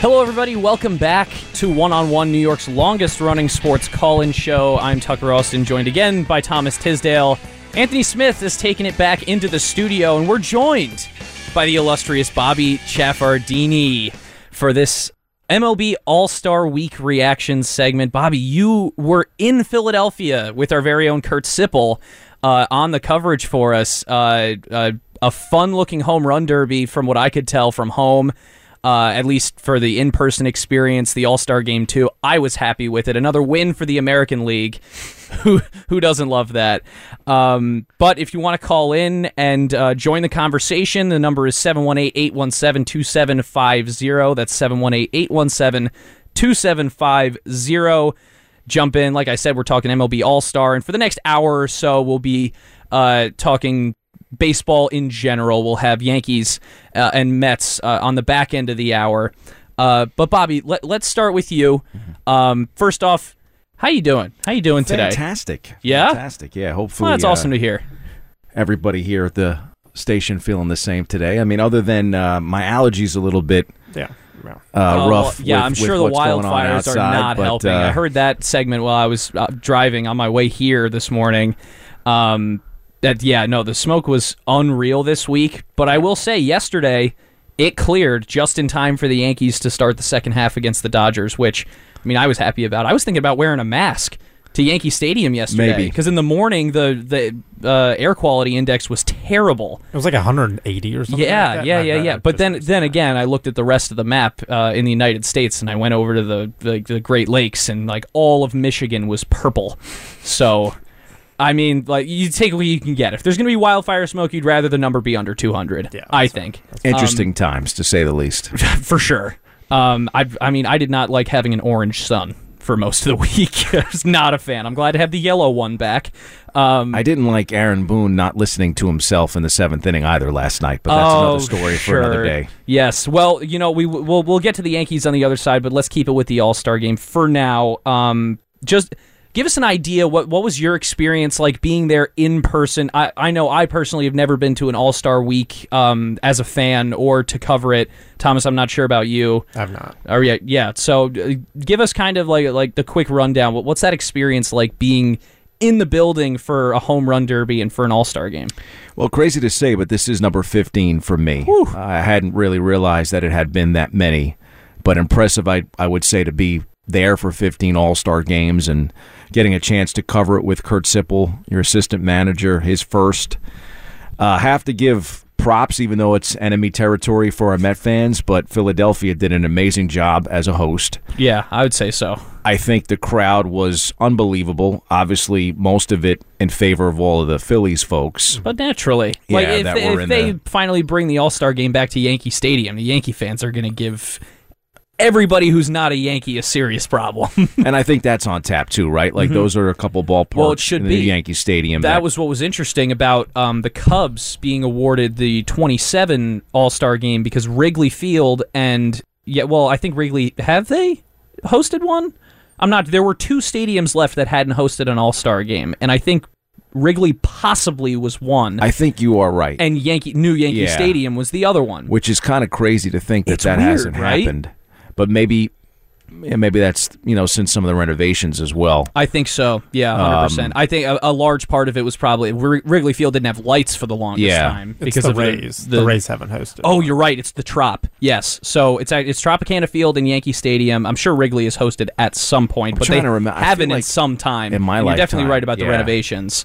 Hello, everybody. Welcome back to One-on-One, New York's longest-running sports call-in show. I'm Tucker Austin, joined again by Thomas Tisdale. Anthony Smith has taken it back into the studio, and we're joined by the illustrious Bobby Chaffardini for this MLB All-Star Week reaction segment. Bobby, you were in Philadelphia with our very own Kurt Sippel on the coverage for us. A fun-looking home run derby from what I could tell from home. At least for the in-person experience, the All-Star Game, too. I was happy with it. Another win for the American League. Who doesn't love that? But if you want to call in and join the conversation, the number is 718-817-2750. That's 718-817-2750. Jump in. Like I said, we're talking MLB All-Star. And for the next hour or so, we'll be talking baseball in general. We'll have Yankees and Mets on the back end of the hour. But Bobby, let's start with you. First off, how you doing? How you doing today? Fantastic. Yeah? Fantastic. Yeah, hopefully. Well, that's awesome to hear. Everybody here at the station feeling the same today. I mean, other than my allergies a little bit rough. Yeah, I'm with sure the what's going on wildfires outside, are not but, helping. I heard that segment while I was driving on my way here this morning. The smoke was unreal this week. But I will say, yesterday, it cleared just in time for the Yankees to start the second half against the Dodgers, which, I mean, I was happy about. I was thinking about wearing a mask to Yankee Stadium yesterday. Because in the morning, the air quality index was terrible. It was like 180 or something. Yeah. But then again, I looked at the rest of the map in the United States, and I went over to the Great Lakes, and like all of Michigan was purple. So, I mean, like, you take what you can get. If there's going to be wildfire smoke, you'd rather the number be under 200. Yeah, I think. Interesting times, to say the least. For sure. I did not like having an orange sun for most of the week. I was not a fan. I'm glad to have the yellow one back. I didn't like Aaron Boone not listening to himself in the seventh inning either last night, but that's another story for another day. Yes. Well, we'll get to the Yankees on the other side, but let's keep it with the All-Star Game for now. Just give us an idea. What was your experience like being there in person? I know I personally have never been to an All-Star Week as a fan or to cover it. Thomas, I'm not sure about you. I've not. Yeah. So give us kind of like the quick rundown. What's that experience like being in the building for a home run derby and for an All-Star Game? Well, crazy to say, but this is number 15 for me. I hadn't really realized that it had been that many, but impressive, I would say, to be there for 15 All-Star games and getting a chance to cover it with Kurt Sippel, your assistant manager, his first. Have to give props, even though it's enemy territory for our Met fans, but Philadelphia did an amazing job as a host. Yeah, I would say so. I think the crowd was unbelievable. Obviously, most of it in favor of all of the Phillies folks. But naturally, if they finally bring the All-Star Game back to Yankee Stadium, the Yankee fans are going to give everybody who's not a Yankee a serious problem. And I think that's on tap too, right? Like those are a couple ballparks in the Yankee Stadium. That was what was interesting about the Cubs being awarded the 27 All-Star Game, because Wrigley Field I think Wrigley, have they hosted one? There were two stadiums left that hadn't hosted an All-Star Game, and I think Wrigley possibly was one. I think you are right. And New Yankee Stadium was the other one. Which is kind of crazy to think that weird, hasn't right? happened. But maybe that's, since some of the renovations as well. I think so. Yeah, 100%. I think a large part of it was probably Wrigley Field didn't have lights for the longest time because of the Rays. The Rays haven't hosted. Oh, you're right. It's the Trop. Yes. So it's Tropicana Field in Yankee Stadium. I'm sure Wrigley has hosted at some point, but they haven't in some time. In my lifetime. You're definitely right about the renovations.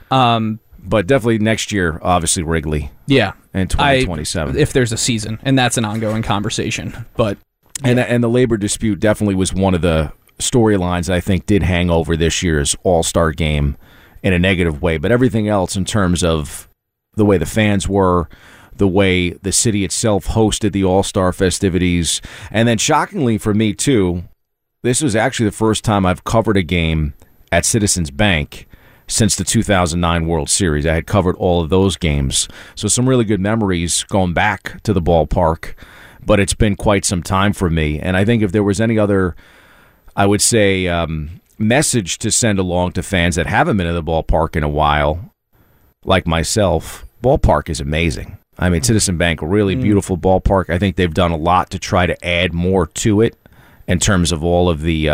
But definitely next year, obviously Wrigley. Yeah. And 2027. If there's a season, and that's an ongoing conversation. But And the labor dispute definitely was one of the storylines I think did hang over this year's All-Star Game in a negative way. But everything else, in terms of the way the fans were, the way the city itself hosted the All-Star festivities, and then shockingly for me too, this was actually the first time I've covered a game at Citizens Bank since the 2009 World Series. I had covered all of those games. So some really good memories going back to the ballpark. But it's been quite some time for me. And I think if there was any other, I would say, message to send along to fans that haven't been to the ballpark in a while, like myself, ballpark is amazing. I mean, Citizen Bank, really beautiful ballpark. I think they've done a lot to try to add more to it in terms of all of the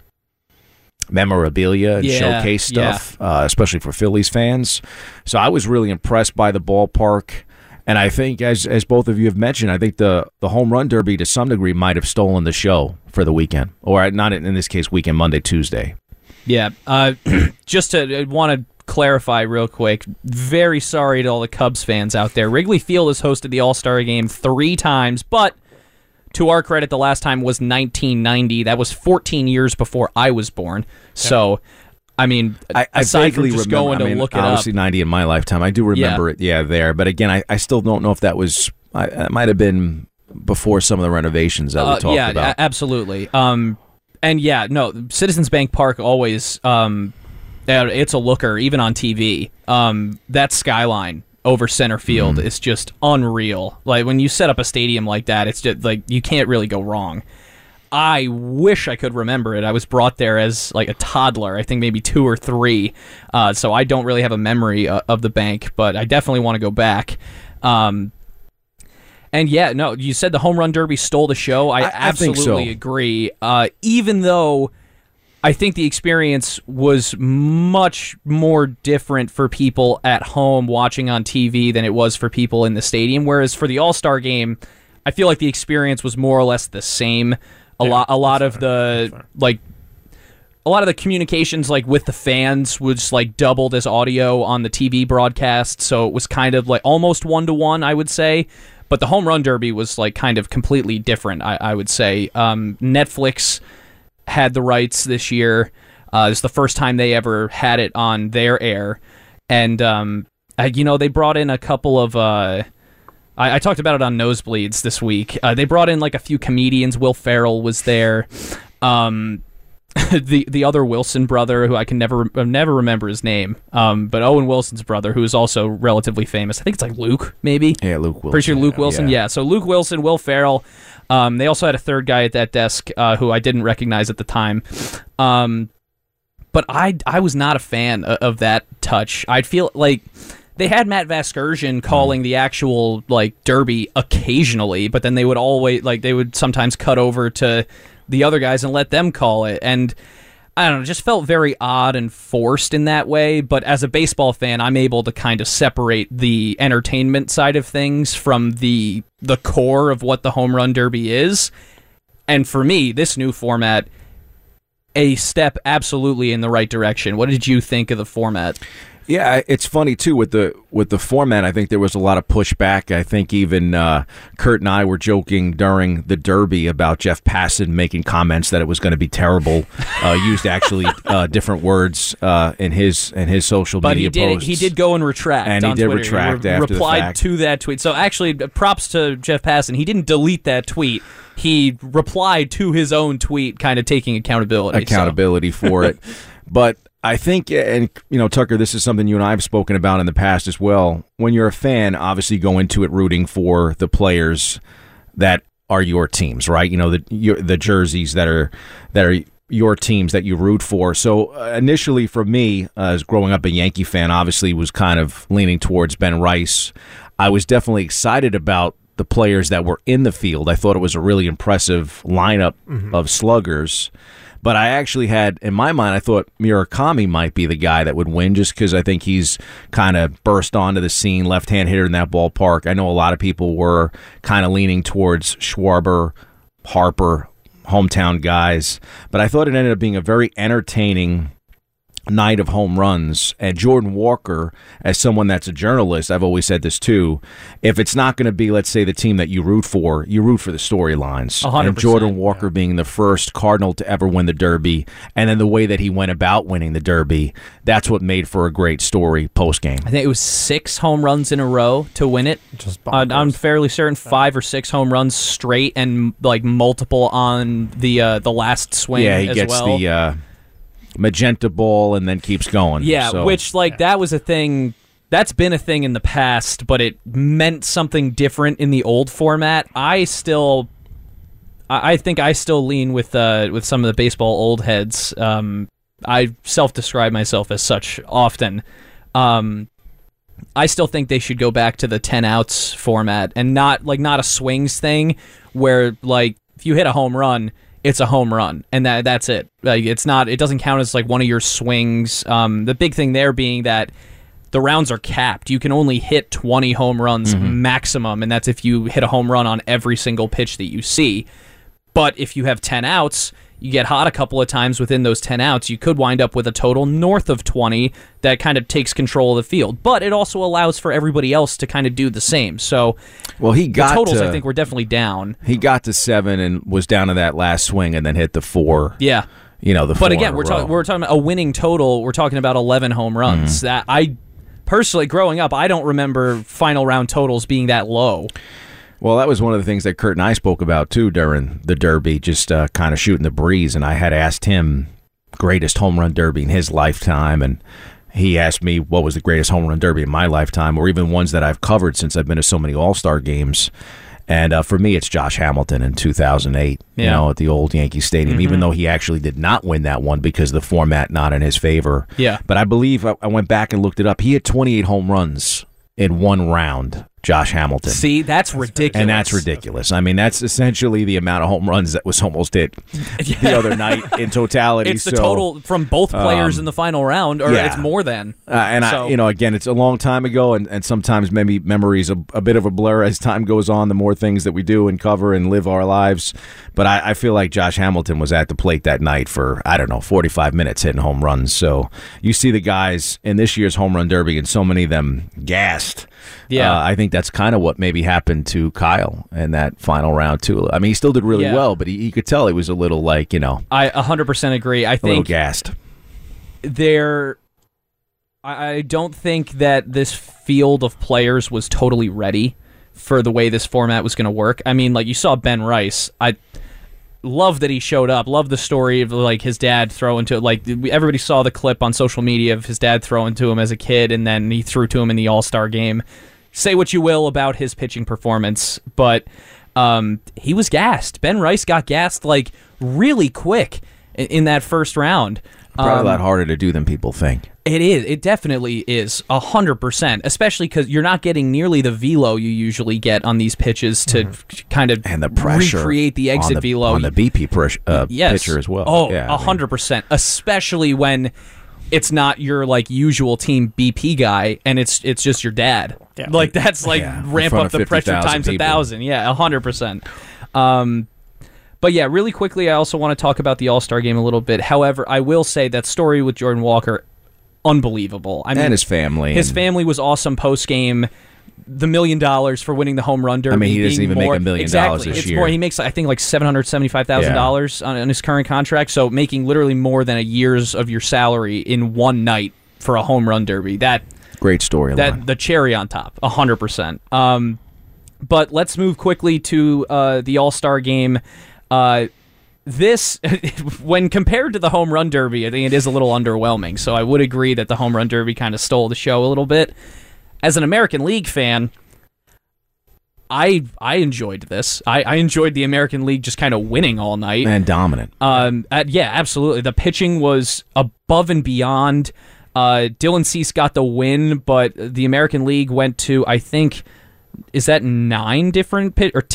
memorabilia and showcase stuff, especially for Phillies fans. So I was really impressed by the ballpark. And I think, as both of you have mentioned, I think the home run derby to some degree might have stolen the show for the weekend, or not in this case, weekend, Monday, Tuesday. Yeah, just to want to clarify real quick, very sorry to all the Cubs fans out there. Wrigley Field has hosted the All-Star Game 3 times, but to our credit, the last time was 1990. That was 14 years before I was born. So, I mean, aside from just going to look it up. Obviously 90 in my lifetime. I do remember it, there. But again, I still don't know if that was, it might have been before some of the renovations that we talked about. Yeah, absolutely. And Citizens Bank Park always, it's a looker, even on TV. That skyline over center field is just unreal. Like, when you set up a stadium like that, it's just like, you can't really go wrong. I wish I could remember it. I was brought there as like a toddler, I think maybe 2 or 3. So I don't really have a memory of the bank, but I definitely want to go back. And you said the home run derby stole the show. I absolutely agree. Even though I think the experience was much more different for people at home watching on TV than it was for people in the stadium. Whereas for the All-Star Game, I feel like the experience was more or less the same. A lot of the communications like with the fans was like doubled as audio on the TV broadcast, so it was kind of like almost 1-to-1, I would say. But the home run derby was like kind of completely different, I would say. Netflix had the rights this year. It's the first time they ever had it on their air, and they brought in a couple of. I talked about it on Nosebleeds this week. They brought in like a few comedians. Will Ferrell was there. The other Wilson brother, who I can never remember his name, but Owen Wilson's brother, who is also relatively famous. I think it's like Luke, maybe. Yeah, Luke Wilson. Pretty sure Luke Wilson. Yeah. So Luke Wilson, Will Ferrell. They also had a third guy at that desk who I didn't recognize at the time. But I was not a fan of that touch. I'd feel like they had Matt Vasgersian calling the actual like derby occasionally, but then they would sometimes cut over to the other guys and let them call it. And I don't know, it just felt very odd and forced in that way. But as a baseball fan, I'm able to kind of separate the entertainment side of things from the core of what the home run derby is. And for me, this new format, a step absolutely in the right direction. What did you think of the format? Yeah, it's funny too with the format. I think there was a lot of pushback. I think even Kurt and I were joking during the Derby about Jeff Passan making comments that it was going to be terrible. Used actually different words in his social media posts. He did go and retract, and on he did Twitter. retract he after replied the fact. to that tweet. So actually, props to Jeff Passan. He didn't delete that tweet. He replied to his own tweet, kind of taking accountability for it. But I think, and Tucker, this is something you and I have spoken about in the past as well. When you're a fan, obviously you go into it rooting for the players that are your teams, right? The jerseys that are your teams that you root for. So initially for me, as growing up a Yankee fan, obviously was kind of leaning towards Ben Rice. I was definitely excited about the players that were in the field. I thought it was a really impressive lineup of sluggers. But I actually had, in my mind, I thought Murakami might be the guy that would win just because I think he's kind of burst onto the scene, left-hand hitter in that ballpark. I know a lot of people were kind of leaning towards Schwarber, Harper, hometown guys. But I thought it ended up being a very entertaining night of home runs. And Jordan Walker, as someone that's a journalist, I've always said this too, if it's not going to be, let's say, the team that you root for the storylines. 100%. And Jordan Walker being the first Cardinal to ever win the Derby, and then the way that he went about winning the Derby, that's what made for a great story post-game. I think it was 6 home runs in a row to win it. I'm fairly certain 5 or 6 home runs straight, and like multiple on the last swing. Yeah, he gets the magenta ball and then keeps going. Yeah, which that was a thing. That's been a thing in the past, but it meant something different in the old format. I think I still lean with some of the baseball old heads. I self-describe myself as such often. I still think they should go back to the 10 outs format and not a swings thing where like if you hit a home run, it's a home run and that's it. Like it doesn't count as like one of your swings. The big thing there being that the rounds are capped. You can only hit 20 home runs maximum, and that's if you hit a home run on every single pitch that you see. But if you have 10 outs, you get hot a couple of times within those 10 outs, you could wind up with a total north of 20 that kind of takes control of the field. But it also allows for everybody else to kind of do the same. So the totals, I think, were definitely down. He got to 7 and was down to that last swing and then hit the 4. Yeah. But again, we're talking about a winning total. We're talking about 11 home runs. That I personally, growing up, I don't remember final round totals being that low. Well, that was one of the things that Kurt and I spoke about, too, during the Derby, just kind of shooting the breeze. And I had asked him greatest home run derby in his lifetime, and he asked me what was the greatest home run derby in my lifetime, or even ones that I've covered since I've been to so many All-Star games. And for me, it's Josh Hamilton in 2008, at the old Yankee Stadium, even though he actually did not win that one because the format not in his favor. Yeah. But I believe I went back and looked it up. He had 28 home runs in one round, Josh Hamilton. See, that's ridiculous. And that's ridiculous. I mean, that's essentially the amount of home runs that was almost hit the other night in totality. It's the total from both players in the final round, or it's more than. Again, it's a long time ago, and sometimes maybe memory's a bit of a blur as time goes on, the more things that we do and cover and live our lives. But I feel like Josh Hamilton was at the plate that night for, 45 minutes hitting home runs. So you see the guys in this year's Home Run Derby, and so many of them gassed. Yeah, I think that's kind of what maybe happened to Kyle in that final round, too. I mean, he still did really well, but he could tell he was a little I 100% agree. I think a little gassed. I don't think that this field of players was totally ready for the way this format was going to work. I mean, like you saw Ben Rice. I love that he showed up. Love the story of like his dad throwing to everybody saw the clip on social media of his dad throwing to him as a kid, and then he threw to him in the All-Star game. Say what you will about his pitching performance, but he was gassed. Ben Rice got gassed like really quick in that first round. Probably a lot harder to do than people think. It is. It definitely is 100%, especially because you're not getting nearly the velo you usually get on these pitches to kind of and the pressure recreate the exit velo on the BP pitcher as well. Oh, 100%, especially when it's not your like usual team BP guy and it's just your dad. Yeah. Like that's like ramp up the pressure times 1,000. Yeah, 100%. But yeah, really quickly, I also want to talk about the All-Star game a little bit. However, I will say that story with Jordan Walker, unbelievable. I mean, and his family. His family was awesome post-game. The $1 million for winning the home run derby. I mean, he doesn't even make $1 million this year. More. He makes, I think, like $775,000 on his current contract. So making literally more than a year's of your salary in one night for a home run derby. That great storyline. The cherry on top, 100%. But let's move quickly to the All-Star game. This, when compared to the home run derby, I think it is a little underwhelming. So I would agree that the home run derby kind of stole the show a little bit. As an American League fan, I enjoyed this. I enjoyed the American League just kind of winning all night. And dominant. Yeah, absolutely. The pitching was above and beyond. Dylan Cease got the win, but the American League went to, I think, is that 11 different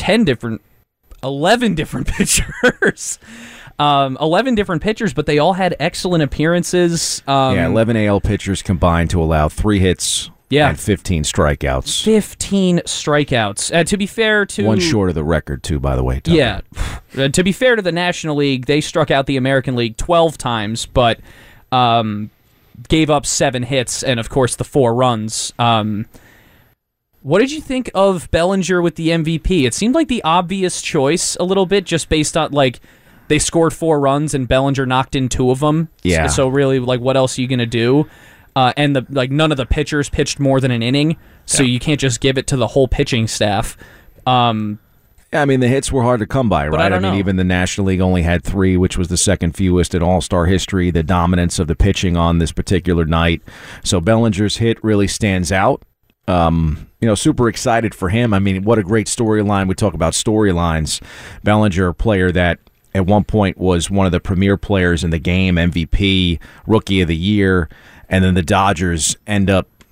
pitchers. 11 different pitchers, but they all had excellent appearances. 11 AL pitchers combined to allow 3 hits and 15 strikeouts. 15 strikeouts. To be fair to... One short of the record, too, by the way. Tucker. Yeah. To be fair to the National League, they struck out the American League 12 times, but gave up 7 hits and, of course, the 4 runs. What did you think of Bellinger with the MVP? It seemed like the obvious choice a little bit, just based on, like, they scored 4 runs and Bellinger knocked in 2 of them. Yeah. So really, like, what else are you going to do? And none of the pitchers pitched more than an inning, so you can't just give it to the whole pitching staff. I mean, the hits were hard to come by, right? I mean, even the National League only had 3, which was the second fewest in All-Star history, the dominance of the pitching on this particular night. So Bellinger's hit really stands out. Super excited for him. I mean, what a great storyline. We talk about storylines. Bellinger, a player that at one point was one of the premier players in the game, MVP, Rookie of the Year, and then the Dodgers end up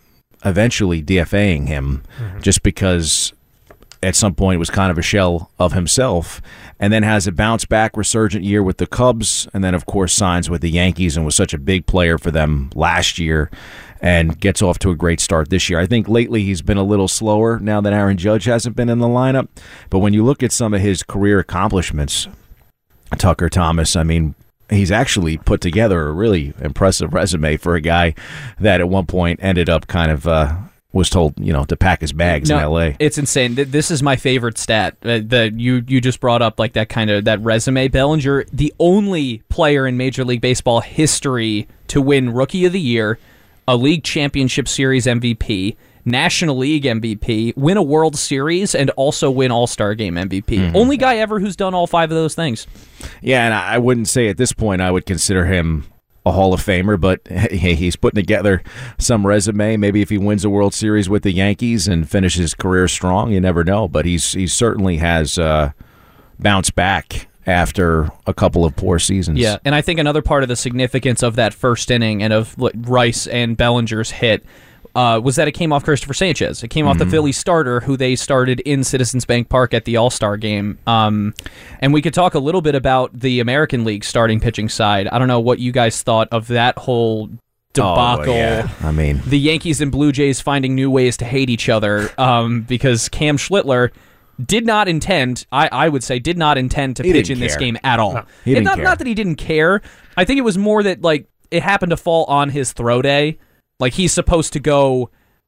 eventually DFAing him just because at some point it was kind of a shell of himself, and then has a bounce-back resurgent year with the Cubs, and then, of course, signs with the Yankees and was such a big player for them last year and gets off to a great start this year. I think lately he's been a little slower now that Aaron Judge hasn't been in the lineup, but when you look at some of his career accomplishments, Tucker Thomas, I mean, he's actually put together a really impressive resume for a guy that at one point ended up kind of was told, to pack his bags in L.A. It's insane. This is my favorite stat that you just brought up, like that resume. Bellinger, the only player in Major League Baseball history to win Rookie of the Year, a League Championship Series MVP, National League MVP, win a World Series, and also win All-Star Game MVP. Only guy ever who's done all 5 of those things. Yeah, and I wouldn't say at this point I would consider him a Hall of Famer, but hey, he's putting together some resume. Maybe if he wins a World Series with the Yankees and finishes his career strong, you never know. But he certainly has bounced back after a couple of poor seasons. Yeah, and I think another part of the significance of that first inning and of Rice and Bellinger's hit was that it came off Christopher Sanchez. It came off the Phillies starter, who they started in Citizens Bank Park at the All-Star game. And we could talk a little bit about the American League starting pitching side. I don't know what you guys thought of that whole debacle. Oh, yeah. I mean, the Yankees and Blue Jays finding new ways to hate each other because Cam Schlittler did not intend, I would say, did not intend to pitch in this game at all. No, he didn't care. Not that he didn't care. I think it was more that it happened to fall on his throw day. Like, he's supposed to go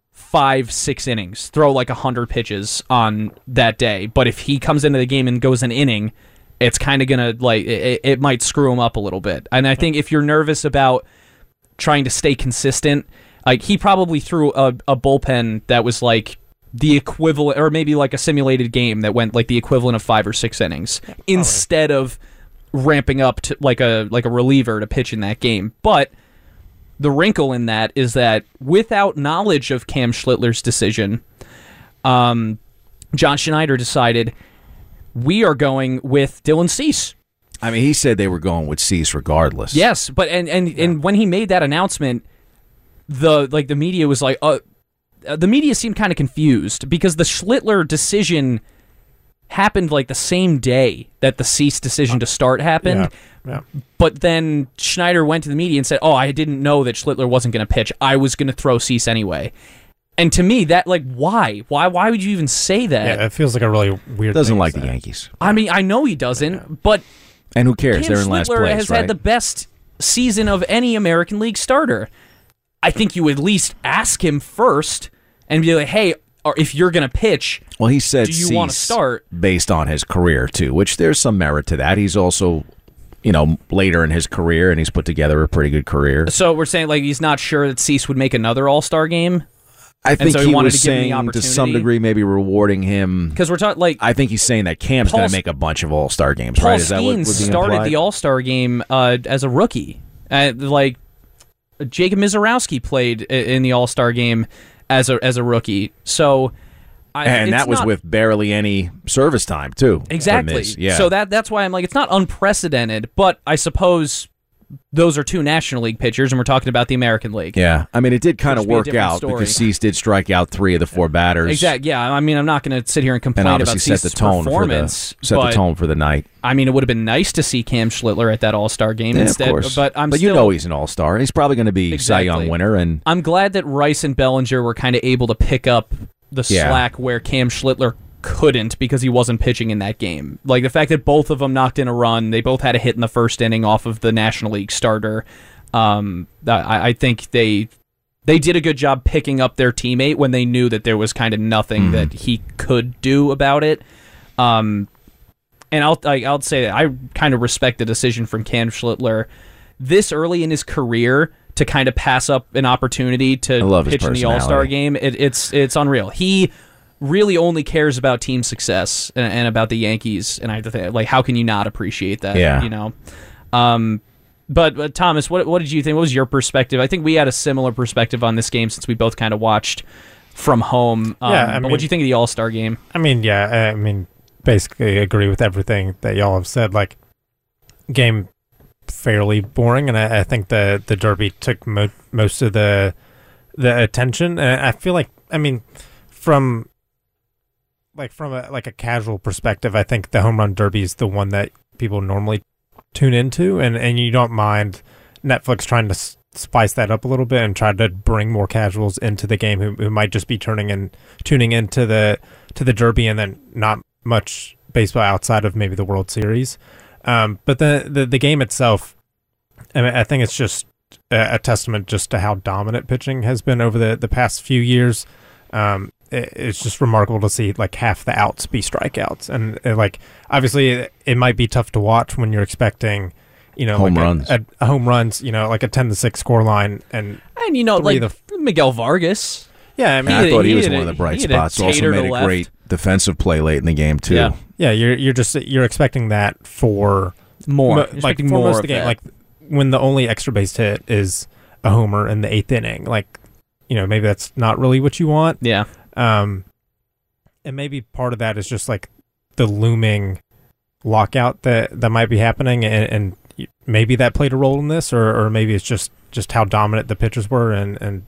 5-6 innings, throw 100 pitches on that day. But if he comes into the game and goes an inning, it's kind of going to, it might screw him up a little bit. And I think if you're nervous about trying to stay consistent, he probably threw a bullpen that was the equivalent, or maybe a simulated game that went the equivalent of 5 or 6 innings instead of ramping up to like a reliever to pitch in that game. But the wrinkle in that is that without knowledge of Cam Schlittler's decision, John Schneider decided we are going with Dylan Cease. I mean, he said they were going with Cease regardless. Yes, but and when he made that announcement, the media was the media seemed kind of confused because the Schlittler decision happened the same day that the Cease decision to start happened. Yeah. But then Schneider went to the media and said, I didn't know that Schlittler wasn't going to pitch. I was going to throw Cease anyway. And to me, that, why? Why would you even say that? Yeah, it feels like a really weird Doesn't thing like to the say. Yankees. I mean, I know he doesn't, but And who cares? Cam They're in last Schlittler place, has right? had the best season of any American League starter. I think you at least ask him first and be like, hey, or if you're going to pitch, well, he said do you want to start? Based on his career, too, which there's some merit to that. He's also, later in his career, and he's put together a pretty good career. So we're saying, he's not sure that Cease would make another All-Star game? I think so he wanted was to give him the saying, to opportunity? some degree, maybe rewarding him. Because we're talking, I think he's saying that Cam's going to make a bunch of All-Star games, right? Is that what Paul was being started implied? the All-Star game as a rookie. Jacob Mizorowski played in the All-Star game as a rookie. So... and that was with barely any service time, too. Exactly. Yeah. So that's why I'm it's not unprecedented, but I suppose those are 2 National League pitchers, and we're talking about the American League. Yeah. I mean, it did kind of Which would work be a different out story. because Cease did strike out 3 of the 4 batters. Exactly. Yeah. I mean, I'm not going to sit here and complain And about obviously Cease's set the tone performance. the tone for the night. I mean, it would have been nice to see Cam Schlittler at that All-Star game Yeah, instead. of course. But he's an All-Star. He's probably going to be Cy Young winner. And I'm glad that Rice and Bellinger were kind of able to pick up the slack where Cam Schlittler couldn't because he wasn't pitching in that game. The fact that both of them knocked in a run, they both had a hit in the first inning off of the National League starter. I think they did a good job picking up their teammate when they knew that there was kind of nothing that he could do about it. And I'll say that I kind of respect the decision from Cam Schlittler this early in his career to kind of pass up an opportunity to pitch in the All-Star game. It's unreal. He really only cares about team success and about the Yankees, and I have to think, how can you not appreciate that? Yeah. But Thomas, what did you think? What was your perspective? I think we had a similar perspective on this game since we both kind of watched from home. But what did you think of the All-Star game? I mean, basically agree with everything that y'all have said. Game fairly boring, and I think the Derby took most of the the attention. And I feel like, I mean, from a casual perspective, I think the home run derby is the one that people normally tune into, and you don't mind Netflix trying to spice that up a little bit and try to bring more casuals into the game who might just be tuning into the derby and then not much baseball outside of maybe the World Series. But the game itself, I mean, I think it's just a testament just to how dominant pitching has been over the past few years. It's just remarkable to see like half the outs be strikeouts, and like obviously it might be tough to watch when you're expecting, home runs, a home runs, like a 10-6 score line, and like Miguel Vargas. Yeah, I mean, I thought he was one of the bright spots. Also made a great defensive play late in the game too. Yeah, you're expecting that for more, like for most of the game. Like when the only extra base hit is a homer in the 8th inning, like maybe that's not really what you want. Yeah. And maybe part of that is just like the looming lockout that might be happening, and maybe that played a role in this, or maybe it's just how dominant the pitchers were, and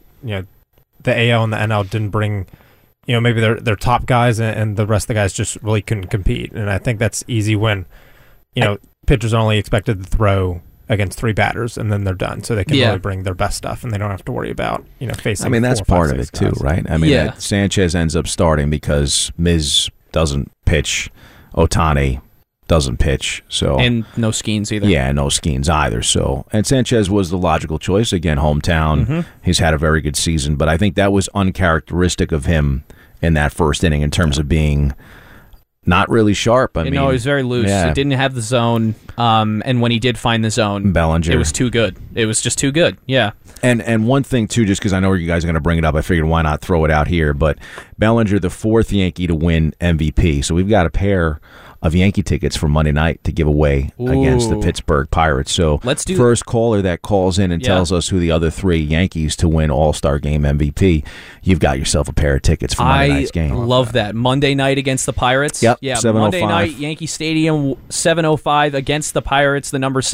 the AL and the NL didn't bring maybe their top guys, and the rest of the guys just really couldn't compete. And I think that's easy when pitchers are only expected to throw against 3 batters and then they're done, so they can really bring their best stuff and they don't have to worry about facing. I mean, that's 4, 5, part of it too, right? I mean, Sanchez ends up starting because Miz doesn't pitch, Ohtani doesn't pitch, so and no Skeens either. Yeah, no Skeens either. So, and Sanchez was the logical choice. Again, hometown. Mm-hmm. He's had a very good season, but I think that was uncharacteristic of him in that first inning in terms of being not really sharp. I mean, he was very loose. Yeah. It didn't have the zone, and when he did find the zone, Bellinger, it was too good. It was just too good. Yeah. And one thing too, just because I know you guys are going to bring it up, I figured why not throw it out here. But Bellinger, the 4th Yankee to win MVP, so we've got a pair of Yankee tickets for Monday night to give away against the Pittsburgh Pirates. So let's do first caller that calls in and tells us who the other 3 Yankees to win All-Star Game MVP, you've got yourself a pair of tickets for Monday night's game. I love that. Monday night against the Pirates. Yep, yeah, 7:05. Monday night, Yankee Stadium, 7:05 against the Pirates. The number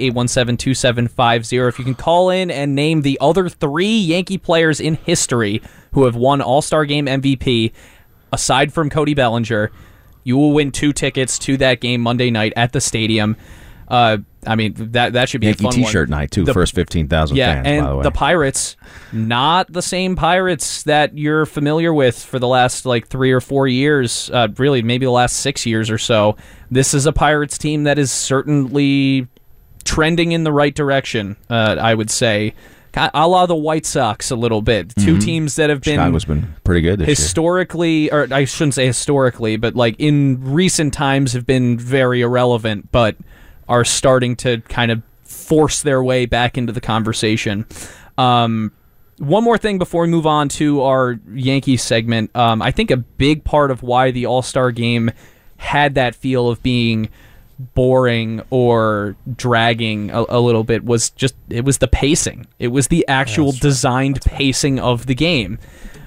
718-817-2750. If you can call in and name the other 3 Yankee players in history who have won All-Star Game MVP, aside from Cody Bellinger, you will win 2 tickets to that game Monday night at the stadium. I mean, that should be Yankee a fun T-shirt one. night, too. First 15,000 fans, and by the way. The Pirates, not the same Pirates that you're familiar with for the last 3 or 4 years, really maybe the last 6 years or so. This is a Pirates team that is certainly trending in the right direction, I would say. A la the White Sox a little bit. Mm-hmm. 2 teams that have been... Chicago's been pretty good this year. Or I shouldn't say historically, but in recent times have been very irrelevant, but are starting to kind of force their way back into the conversation. One more thing before we move on to our Yankees segment. I think a big part of why the All-Star Game had that feel of being boring or dragging a little bit was it was the pacing. It was the actual designed pacing of the game.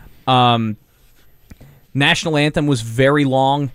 National Anthem was very long.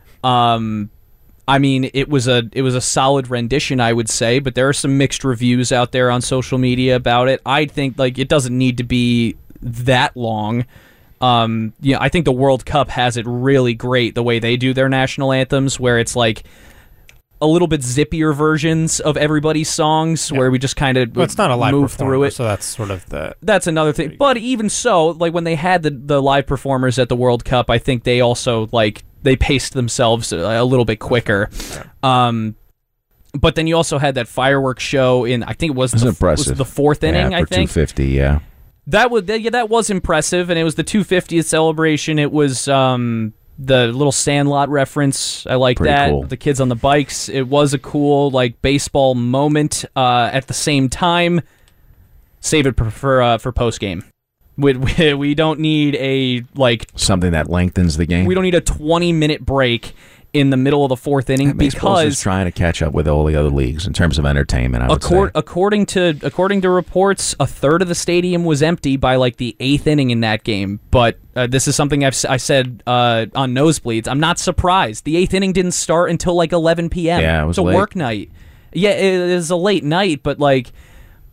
I mean, it was a solid rendition, I would say, but there are some mixed reviews out there on social media about it. I think it doesn't need to be that long. I think the World Cup has it really great the way they do their national anthems, where it's a little bit zippier versions of everybody's songs, where we just kind of it's not a live move through it. So that's sort of that's another thing. But even so, when they had the live performers at the World Cup, I think they also they paced themselves a little bit quicker. But then you also had that fireworks show in, I think it was the 4th inning. I think 250. Yeah, that was impressive, and it was the 250th celebration. It was the little Sandlot reference. I like that. Cool. The kids on the bikes. It was a cool baseball moment. At the same time, save it for post game. We don't need a something that lengthens the game. We don't need a 20-minute break in the middle of the 4th inning because trying to catch up with all the other leagues in terms of entertainment. I would say. According to reports, a third of the stadium was empty by the 8th inning in that game. But this is something I said on Nosebleeds. I'm not surprised. The 8th inning didn't start until 11 p.m. Yeah, it was a late. Work night. Yeah, it is a late night, but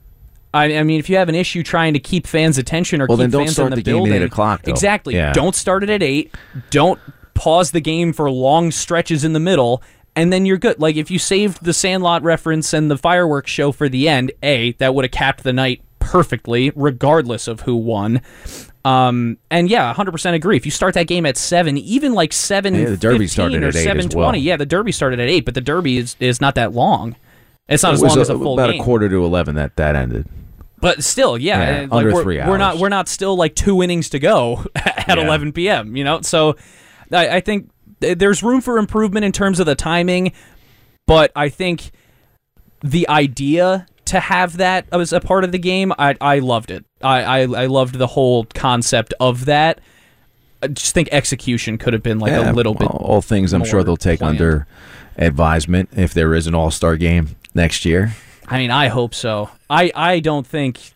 I mean, if you have an issue trying to keep fans' attention or keep then don't fans start in the the game building, at 8 o'clock, though. Exactly. Yeah. Don't start it at 8. Don't pause the game for long stretches in the middle, and then you're good. Like, if you saved the Sandlot reference and the fireworks show for the end, that would have capped the night perfectly, regardless of who won. And yeah, 100% agree. If you start that game at 7, even like 7:15 the Derby started or at 8 as 7:20, well. yeah, the Derby started at 8, but the Derby is not that long. It's not as long as a full about game. a quarter to 11 that ended. But still, yeah, like under 3 hours. We're not still like 2 innings to go at 11 p.m. You know, so I think there's room for improvement in terms of the timing, but I think the idea to have that as a part of the game, I loved it. I loved the whole concept of that. I just think execution could have been like a little bit. All things I'm sure they'll take planned. under advisement if there is an All-Star game next year. I mean, I hope so. I don't think...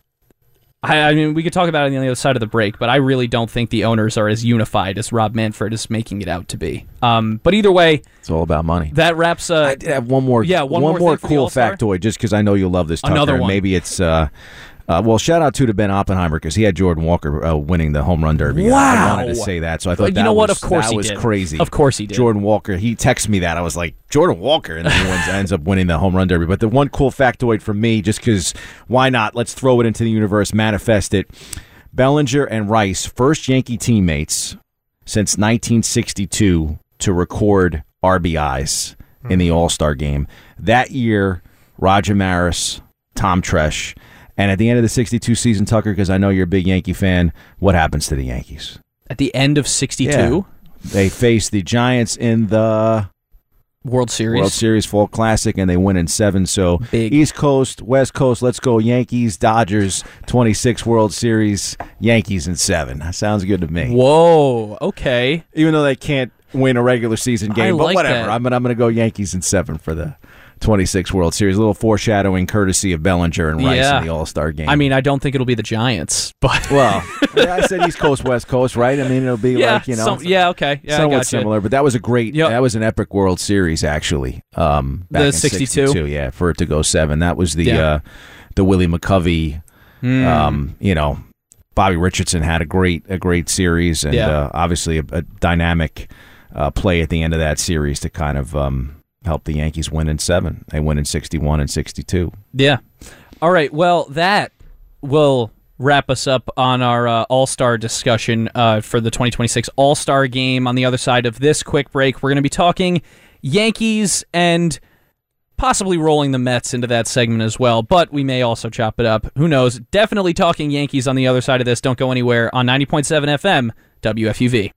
I mean, we could talk about it on the other side of the break, but I really don't think the owners are as unified as Rob Manfred is making it out to be. But either way... It's all about money. That wraps... I did have one more thing for the cool All-Star. factoid, just because I know you'll love this, Tucker. Another one. Maybe it's... well, shout out to Ben Oppenheimer, because he had Jordan Walker winning the home run derby. Wow. I wanted to say that, so I thought You know what? Of course that he was did. crazy. Of course he did. Jordan Walker, he texted me that. I was like, Jordan Walker, and then he ends up winning the home run derby. But the one cool factoid for me, just because why not? Let's throw it into the universe, manifest it. Bellinger and Rice, first Yankee teammates since 1962 to record RBIs in the All-Star game. That year, Roger Maris, Tom Tresh, and at the end of the 62 season, Tucker, because I know you're a big Yankee fan, what happens to the Yankees? At the end of 62? Yeah. They face the Giants in the World Series. Fall Classic, and they win in 7. So Big. East Coast, West Coast, let's go Yankees, Dodgers, 26 World Series, Yankees in 7. That sounds good to me. Whoa, okay. Even though they can't win a regular season game, I but like whatever. that. I'm going to go Yankees in 7 for the 26 World Series. A little foreshadowing courtesy of Bellinger and Rice Yeah. in the All-Star game. I mean, I don't think it'll be the Giants, but... well, I said East Coast, West Coast, right? I mean, it'll be like, you know, okay. Yeah, I somewhat gotcha. similar, but that was a great. Yep. That was an epic World Series, actually. Back The in 62? yeah, for it to go 7. That was the Yeah. Willie McCovey. You know, Bobby Richardson had a great series, and Yeah. obviously a dynamic play at the end of that series to kind of help the Yankees win in 7. They win in 61 and 62. Yeah. All right. Well, that will wrap us up on our All-Star discussion for the 2026 All-Star Game. On the other side of this quick break, we're going to be talking Yankees and possibly rolling the Mets into that segment as well, but we may also chop it up. Who knows? Definitely talking Yankees on the other side of this. Don't go anywhere on 90.7 FM, WFUV.